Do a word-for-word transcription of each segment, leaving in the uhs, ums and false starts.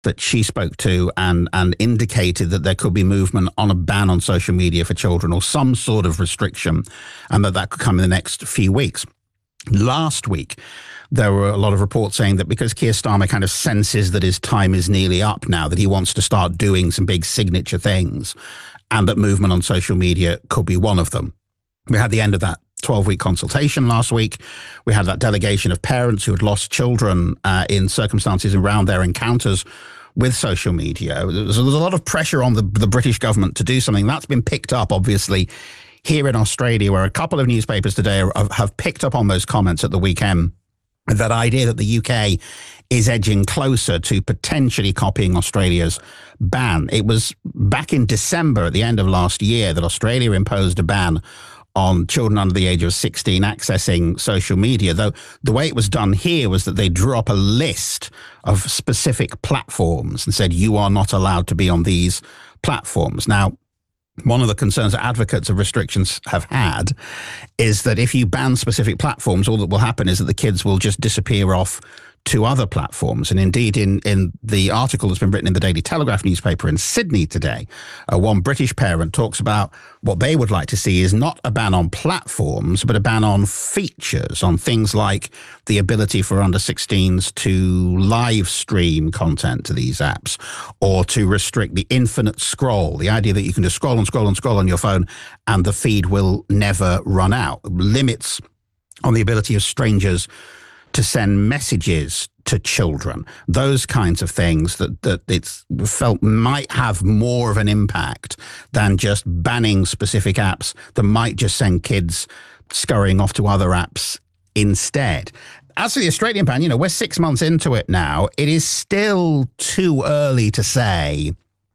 that she spoke to and, and indicated that there could be movement on a ban on social media for children or some sort of restriction, and that that could come in the next few weeks. Last week, there were a lot of reports saying that because Keir Starmer kind of senses that his time is nearly up now, that he wants to start doing some big signature things, and that movement on social media could be one of them. We had the end of that twelve-week consultation last week. We had that delegation of parents who had lost children uh, in circumstances around their encounters with social media. There was, there was a lot of pressure on the, the British government to do something. That's been picked up, obviously, here in Australia, where a couple of newspapers today are, have picked up on those comments at the weekend. That idea that the U K is edging closer to potentially copying Australia's ban. It was back in December at the end of last year that Australia imposed a ban on children under the age of sixteen accessing social media, though the way it was done here was that they drew up a list of specific platforms and said, you are not allowed to be on these platforms. Now, one of the concerns that advocates of restrictions have had is that if you ban specific platforms, all that will happen is that the kids will just disappear off to other platforms. And indeed, in, in the article that's been written in the Daily Telegraph newspaper in Sydney today, uh, one British parent talks about what they would like to see is not a ban on platforms, but a ban on features, on things like the ability for under sixteens to live stream content to these apps, or to restrict the infinite scroll, the idea that you can just scroll and scroll and scroll on your phone and the feed will never run out, limits on the ability of strangers to send messages to children, those kinds of things that, that it's felt might have more of an impact than just banning specific apps that might just send kids scurrying off to other apps instead. As for the Australian ban, you know, we're six months into it now. It is still too early to say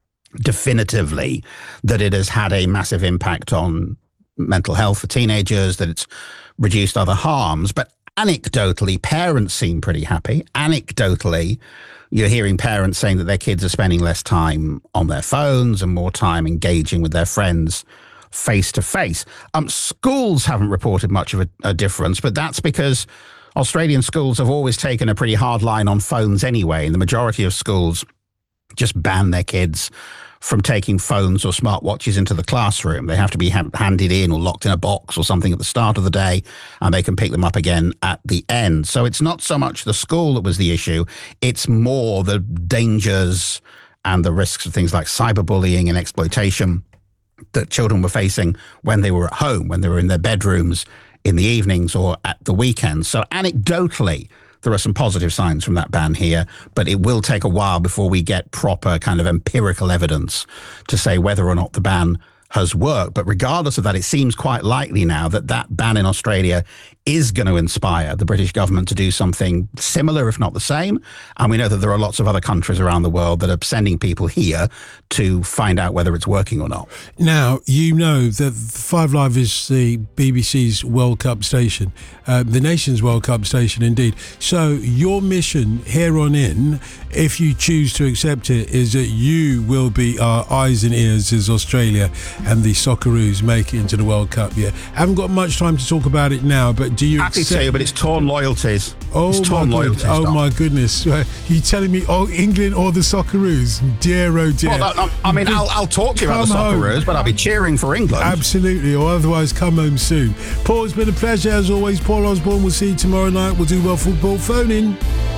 definitively that it has had a massive impact on mental health for teenagers, that it's reduced other harms, but anecdotally, parents seem pretty happy. Anecdotally, you're hearing parents saying that their kids are spending less time on their phones and more time engaging with their friends face to face. Um, schools haven't reported much of a, a difference, but that's because Australian schools have always taken a pretty hard line on phones anyway, and the majority of schools just ban their kids from taking phones or smartwatches into the classroom. They have to be ha- handed in or locked in a box or something at the start of the day, and they can pick them up again at the end. So it's not so much the school that was the issue. It's more the dangers and the risks of things like cyberbullying and exploitation that children were facing when they were at home, when they were in their bedrooms in the evenings or at the weekends. So anecdotally, there are some positive signs from that ban here, but it will take a while before we get proper kind of empirical evidence to say whether or not the ban has worked. But regardless of that, it seems quite likely now that that ban in Australia is going to inspire the British government to do something similar, if not the same. And we know that there are lots of other countries around the world that are sending people here to find out whether it's working or not. Now, you know that Five Live is the B B C's World Cup station, uh, the nation's World Cup station indeed. So your mission here on in, if you choose to accept it, is that you will be our eyes and ears as Australia and the Socceroos make it into the World Cup. Yeah, I haven't got much time to talk about it now, but do you Happy accept- to, but it's torn loyalties. Oh, it's torn my loyalties. Oh Dom. my goodness! Uh, you telling me, oh, England or the Socceroos? Dear, oh dear. Well, I, I mean, I'll, I'll talk to you about the Socceroos, but I'll be cheering for England. Absolutely, or otherwise come home soon. Paul, it's been a pleasure as always. Paul Osborne, we'll see you tomorrow night. We'll do Well Football. Phone in.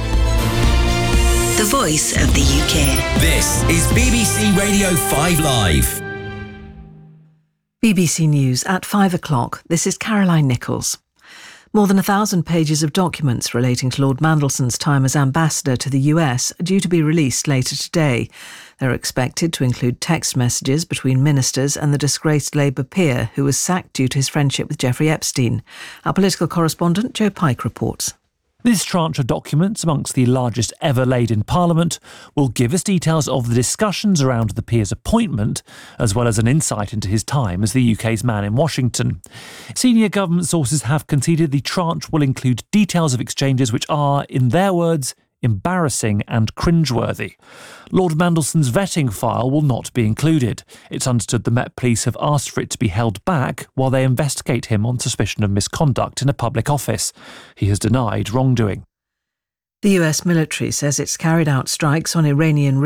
The voice of the U K. This is B B C Radio five Live. B B C News at five o'clock. This is Caroline Nichols. More than a thousand pages of documents relating to Lord Mandelson's time as ambassador to the U S are due to be released later today. They're expected to include text messages between ministers and the disgraced Labour peer who was sacked due to his friendship with Jeffrey Epstein. Our political correspondent Joe Pike reports. This tranche of documents, amongst the largest ever laid in Parliament, will give us details of the discussions around the peer's appointment, as well as an insight into his time as the U K's man in Washington. Senior government sources have conceded the tranche will include details of exchanges which are, in their words, embarrassing and cringeworthy. Lord Mandelson's vetting file will not be included. It's understood the Met Police have asked for it to be held back while they investigate him on suspicion of misconduct in a public office. He has denied wrongdoing. The U S military says it's carried out strikes on Iranian